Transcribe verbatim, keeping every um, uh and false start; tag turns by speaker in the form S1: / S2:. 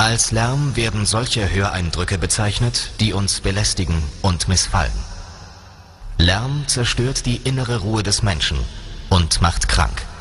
S1: Als Lärm werden solche Höreindrücke bezeichnet, die uns belästigen und missfallen. Lärm zerstört die innere Ruhe des Menschen und macht krank.